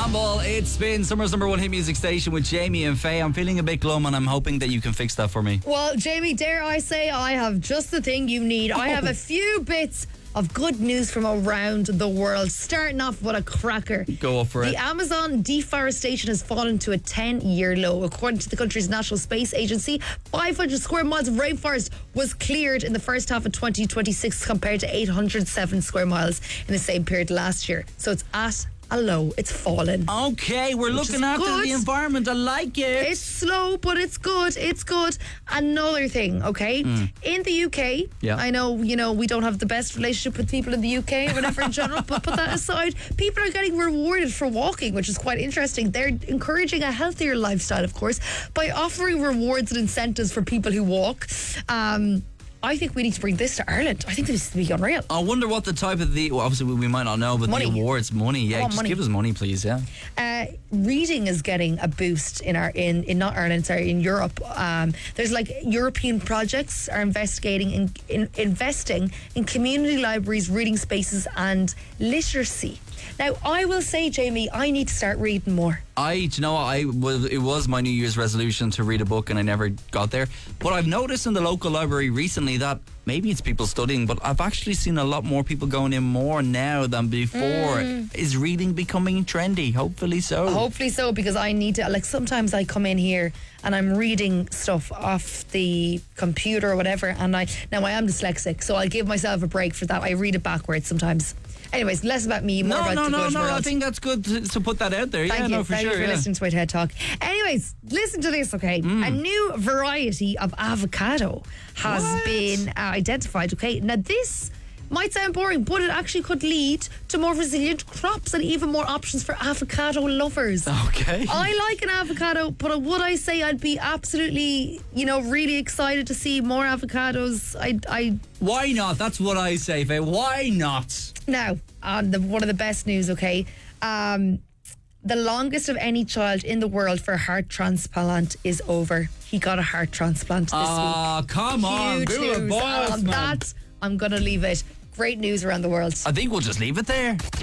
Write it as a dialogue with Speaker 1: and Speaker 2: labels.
Speaker 1: Istanbul. It's been summer's number one hit music station with Jamie and Faye. I'm feeling a bit glum and I'm hoping that you can fix that for me.
Speaker 2: Well, Jamie, dare I say I have just the thing you need. I have a few bits of good news from around the world. Starting off with a cracker.
Speaker 1: Go up for it.
Speaker 2: The Amazon deforestation has fallen to a 10-year low. According to the country's National Space Agency, 500 square miles of rainforest was cleared in the first half of 2026 compared to 807 square miles in the same period last year. So it's at a low. It's fallen.
Speaker 1: Okay, we're looking after the environment. I like it.
Speaker 2: It's slow, but it's good. It's good. Another thing, okay? In the UK, I know, we don't have the best relationship with people in the UK or whatever in general, but put that aside, people are getting rewarded for walking, which is quite interesting. They're encouraging a healthier lifestyle, of course, by offering rewards and incentives for people who walk. I think we need to bring this to Ireland. I think this would be unreal.
Speaker 1: I wonder what the type of obviously we might not know, but
Speaker 2: money.
Speaker 1: The awards, money. Yeah, just give us money, please. Yeah.
Speaker 2: Reading is getting a boost in in Europe. There's like European projects are investing in community libraries, reading spaces, and literacy. Now, I will say, Jamie, I need to start reading more.
Speaker 1: It was my New Year's resolution to read a book and I never got there. But I've noticed in the local library recently that maybe it's people studying, but I've actually seen a lot more people going in more now than before. Is reading becoming trendy? Hopefully so.
Speaker 2: Hopefully so, because I need to, sometimes I come in here and I'm reading stuff off the computer or whatever, and I am dyslexic, so I'll give myself a break for that. I read it backwards sometimes. Anyways, less about me, more about the good world.
Speaker 1: I think that's good to put that out there.
Speaker 2: Thank you for
Speaker 1: sure.
Speaker 2: listening to my TED Talk. Anyways, listen to this, okay? A new variety of avocado has been identified, okay? Now, this might sound boring, but it actually could lead to more resilient crops and even more options for avocado lovers.
Speaker 1: Okay.
Speaker 2: I like an avocado, but would I say I'd be absolutely, really excited to see more avocados?
Speaker 1: Why not? That's what I say, Faye. Why not?
Speaker 2: Now, one of the best news, okay? The longest of any child in the world for a heart transplant is over. He got a heart transplant this week.
Speaker 1: Oh, come on.
Speaker 2: Huge
Speaker 1: Do it,
Speaker 2: news.
Speaker 1: boss,
Speaker 2: On that, I'm going to leave it. Great news around the world.
Speaker 1: I think we'll just leave it there.